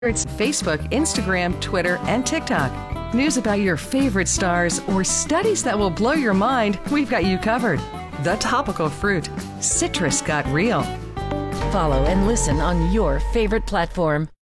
It's Facebook, Instagram, Twitter, and TikTok. News about your favorite stars or studies that will blow your mind, we've got you covered. The Topical Fruit. Citrus got real. Follow and listen on your favorite platform.